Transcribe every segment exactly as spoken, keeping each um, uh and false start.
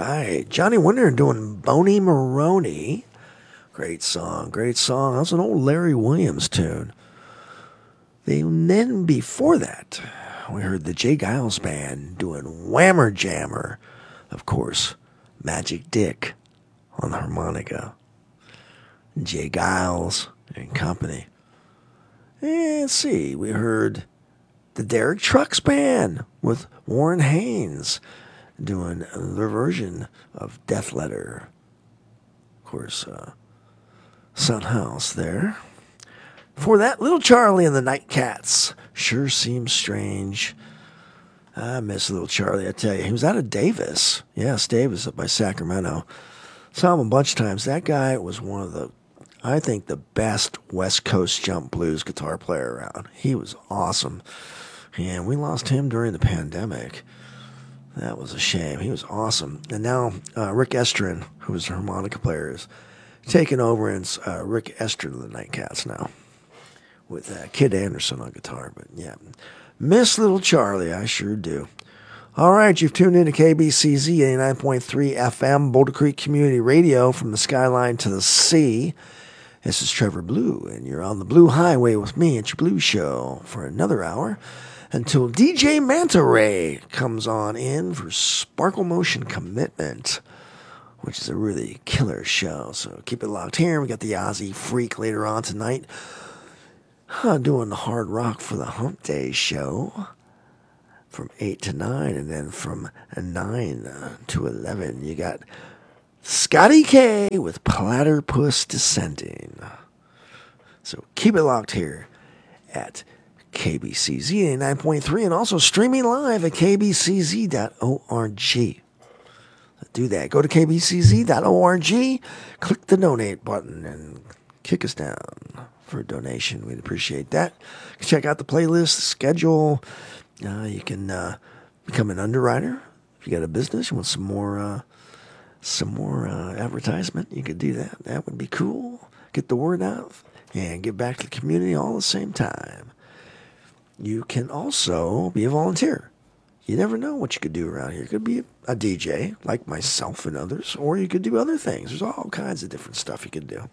right. Johnny Winter doing Boney Maroney. Great song, great song. That's an old Larry Williams tune. And then before that, we heard the Jay Giles Band doing Whammer Jammer. Of course, Magic Dick on the harmonica. Jay Giles and company. And let's see, we heard the Derek Trucks Band with Warren Haynes doing their version of Death Letter. Of course, uh, Son House there. For that, Little Charlie and the Nightcats. Sure seems strange. I miss Little Charlie, I tell you. He was out of Davis. Yes, Davis up by Sacramento. Saw him a bunch of times. That guy was one of the, I think, the best West Coast jump blues guitar player around. He was awesome. And we lost him during the pandemic. That was a shame. He was awesome. And now uh, Rick Estrin, who was the harmonica player, is taking over, and it's uh, Rick Estrin of the Nightcats now, with uh, Kid Anderson on guitar. But yeah, miss Little Charlie, I sure do. All right, you've tuned in to K B C Z eighty-nine point three F M, Boulder Creek Community Radio, from the skyline to the sea. This is Trevor Blue, and you're on the Blue Highway with me at your Blue Show for another hour, until D J Manta Ray comes on in for Sparkle Motion Commitment, which is a really killer show. So keep it locked here. We got the Aussie Freak later on tonight, uh, doing the hard rock for the Hump Day show from eight to nine, and then from nine uh, to eleven, you got Scotty K with Platypus Descending. So keep it locked here at K B C Z eighty-nine point three, and also streaming live at k b c z dot org. Do that. Go to k b c z dot org, click the donate button, and kick us down for a donation. We'd appreciate that. Check out the playlist, the schedule. Uh, you can uh, become an underwriter. If you got a business, you want some more uh, some more uh, advertisement, you could do that. That would be cool. Get the word out and give back to the community all at the same time. You can also be a volunteer. You never know what you could do around here. You could be a D J, like myself and others, or you could do other things. There's all kinds of different stuff you could do.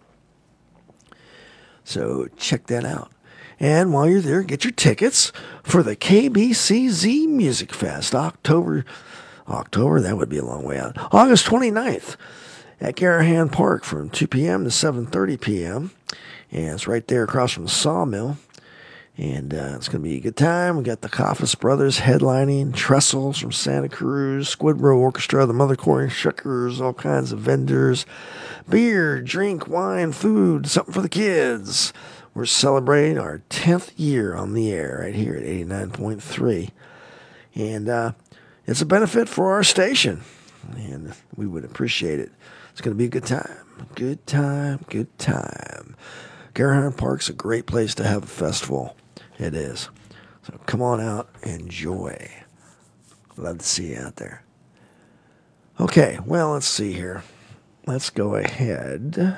So check that out. And while you're there, get your tickets for the K B C Z Music Fest, October, October, that would be a long way out, August twenty-ninth at Garahan Park from two p.m. to seven thirty p.m. And it's right there across from the Sawmill. And uh, it's going to be a good time. We got the Coffis Brothers headlining, Trestles from Santa Cruz, Squidrow Orchestra, the Mother Corn Shuckers, all kinds of vendors, beer, drink, wine, food, something for the kids. We're celebrating our tenth year on the air right here at eighty-nine point three. And uh, it's a benefit for our station, and we would appreciate it. It's going to be a good time. Good time, good time. Garahan Park's a great place to have a festival. It is. So come on out, enjoy. Love to see you out there. Okay, well, let's see here. Let's go ahead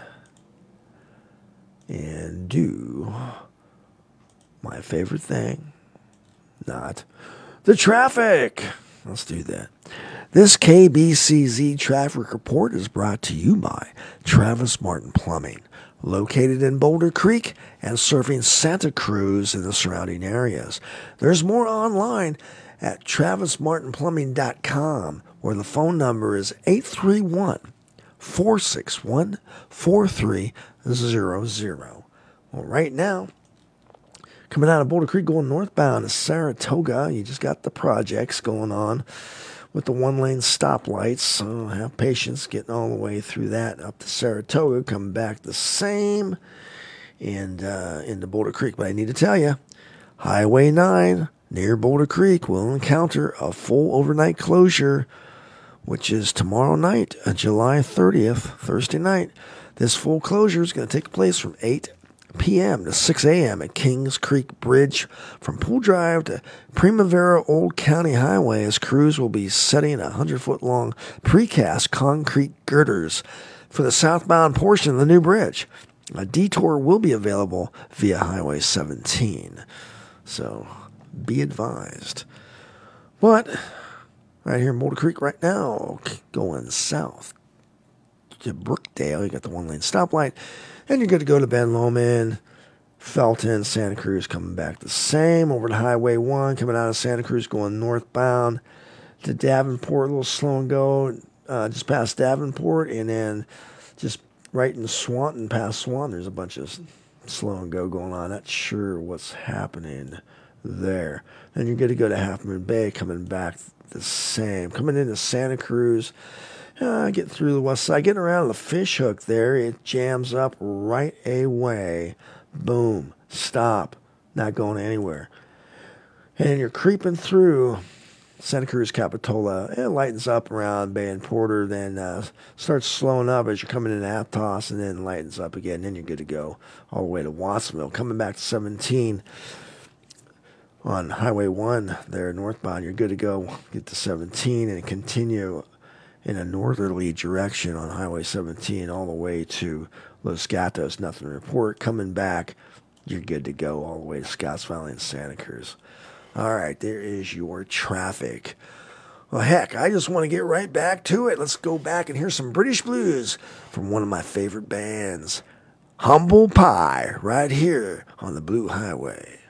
and do my favorite thing. Not the traffic. Let's do that. This K B C Z traffic report is brought to you by Travis Martin Plumbing, located in Boulder Creek and serving Santa Cruz and the surrounding areas. There's more online at travis martin plumbing dot com, where the phone number is eight three one, four six one, four three zero zero. Well, right now, coming out of Boulder Creek going northbound to Saratoga, you just got the projects going on with the one-lane stoplights, so have patience getting all the way through that up to Saratoga, coming back the same and uh, into Boulder Creek. But I need to tell you, Highway nine near Boulder Creek will encounter a full overnight closure, which is tomorrow night, uh, July thirtieth, Thursday night. This full closure is going to take place from eight p.m. to six a.m. at Kings Creek Bridge from Pool Drive to Primavera Old County Highway, as crews will be setting one hundred foot long precast concrete girders for the southbound portion of the new bridge. A detour will be available via Highway seventeen, so be advised. But right here in Boulder Creek right now, going south to Brookdale. You got the one-lane stoplight, and you're good to go to Ben Lomond, Felton, Santa Cruz coming back the same. Over to Highway one, coming out of Santa Cruz, going northbound to Davenport, a little slow and go, uh, just past Davenport, and then just right in Swanton, past Swan, there's a bunch of slow and go going on. Not sure what's happening there. Then you're good to go to Half Moon Bay, coming back the same. Coming into Santa Cruz, uh, getting through the west side, getting around the Fish Hook there, it jams up right away. Boom, stop, not going anywhere. And you're creeping through Santa Cruz, Capitola. It lightens up around Bay and Porter, then uh, starts slowing up as you're coming into Aptos, and then lightens up again. And then you're good to go all the way to Watsonville. Coming back to seventeen on Highway one there northbound, you're good to go. Get to seventeen and continue in a northerly direction on Highway seventeen all the way to Los Gatos. Nothing to report. Coming back, you're good to go all the way to Scotts Valley and Santa Cruz. All right, there is your traffic. Well, heck, I just want to get right back to it. Let's go back and hear some British blues from one of my favorite bands, Humble Pie, right here on the Blue Highway.